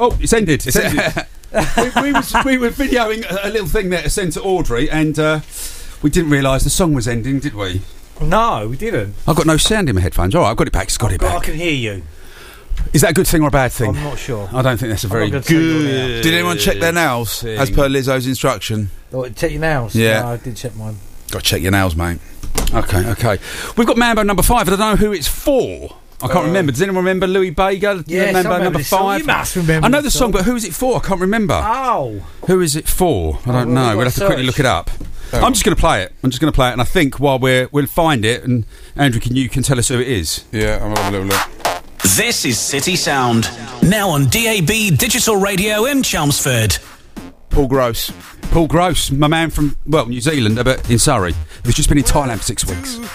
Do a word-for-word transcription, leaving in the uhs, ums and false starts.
Oh, it's ended. It's ended. we, we, was, we were videoing a, a little thing there to send to Audrey, and uh, we didn't realise the song was ending, did we? No, we didn't. I've got no sound in my headphones. All right, I've got it back. It's got it back. I can hear you. Is that a good thing or a bad thing? I'm not sure. I don't think that's a very good. Did anyone check their nails thing. as per Lizzo's instruction? Oh, check your nails. Yeah, no, I did check mine. Got to check your nails, mate. Okay, okay. We've got Mambo number five. I don't know who it's for. I can't uh, remember. Does anyone remember Louis Bega? Yes, Mambo I remember number this song. five. You must remember. I know the song. song, but who is it for? I can't remember. Oh, who is it for? I don't oh, well, know. we've We'll have to search. quickly look it up. Oh. I'm just going to play it. I'm just going to play it, and I think while we're we'll find it, and Andrew, can you can tell us who it is? Yeah, I'm gonna have a little look. This is City Sound, now on D A B Digital Radio in Chelmsford. Paul Gross. Paul Gross, my man from, well, New Zealand, but in Surrey. He's just been in Thailand for six weeks.